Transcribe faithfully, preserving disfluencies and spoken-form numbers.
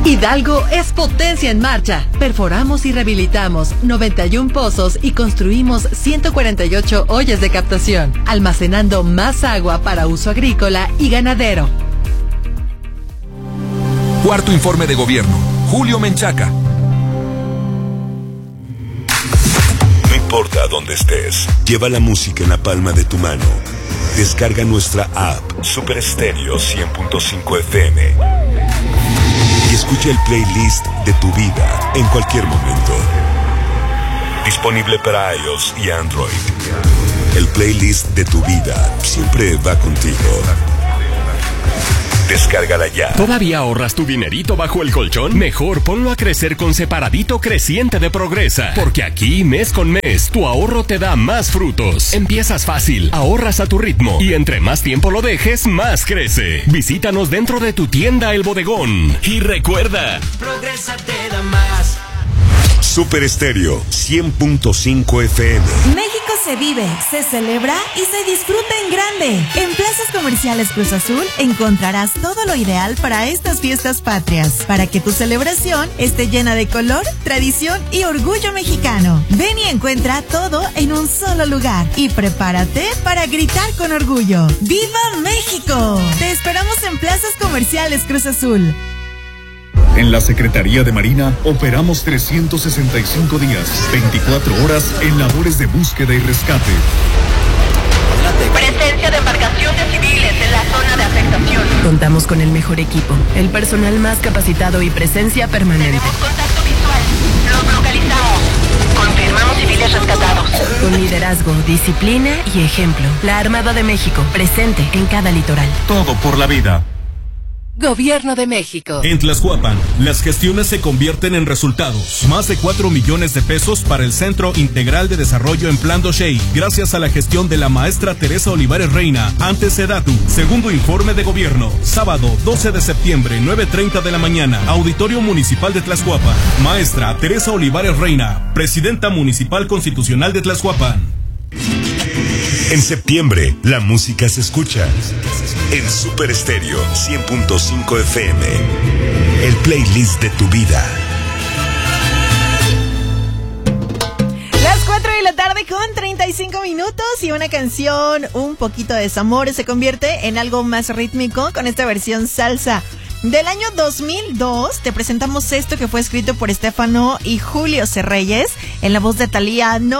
Hidalgo es potencia en marcha. Perforamos y rehabilitamos noventa y uno pozos y construimos ciento cuarenta y ocho ollas de captación, almacenando más agua para uso agrícola y ganadero. Cuarto informe de gobierno. Julio Menchaca. No importa dónde estés, lleva la música en la palma de tu mano. Descarga nuestra app Super Estéreo cien punto cinco F M y escucha el playlist de tu vida en cualquier momento. Disponible para iOS y Android. El playlist de tu vida siempre va contigo. Descárgala ya. ¿Todavía ahorras tu dinerito bajo el colchón? Mejor ponlo a crecer con Separadito Creciente de Progresa. Porque aquí, mes con mes, tu ahorro te da más frutos. Empiezas fácil, ahorras a tu ritmo y entre más tiempo lo dejes, más crece. Visítanos dentro de tu tienda El Bodegón. Y recuerda, Progresa te da más. Super Estéreo cien punto cinco F M. México se vive, se celebra y se disfruta en grande. En Plazas Comerciales Cruz Azul encontrarás todo lo ideal para estas fiestas patrias, para que tu celebración esté llena de color, tradición y orgullo mexicano. Ven y encuentra todo en un solo lugar y prepárate para gritar con orgullo. ¡Viva México! Te esperamos en Plazas Comerciales Cruz Azul. En la Secretaría de Marina operamos trescientos sesenta y cinco días, veinticuatro horas en labores de búsqueda y rescate. Presencia de embarcaciones civiles en la zona de afectación. Contamos con el mejor equipo, el personal más capacitado y presencia permanente. Tenemos contacto visual. Los localizamos. Confirmamos civiles rescatados. Con liderazgo, disciplina y ejemplo. La Armada de México, presente en cada litoral. Todo por la vida. Gobierno de México. En Tlaxcuapan, las gestiones se convierten en resultados. Más de cuatro millones de pesos para el Centro Integral de Desarrollo en Plan Doshey, gracias a la gestión de la maestra Teresa Olivares Reina, ante Sedatu. Segundo informe de gobierno. Sábado doce de septiembre, nueve treinta de la mañana. Auditorio Municipal de Tlaxcuapan. Maestra Teresa Olivares Reina, Presidenta Municipal Constitucional de Tlaxcuapan. En septiembre, la música se escucha en Super Estéreo cien punto cinco F M. El playlist de tu vida. Las cuatro de la tarde con treinta y cinco minutos y una canción un poquito de desamor se convierte en algo más rítmico con esta versión salsa. Del año dos mil dos te presentamos esto que fue escrito por Estefano y Julio C. Reyes en la voz de Thalía. No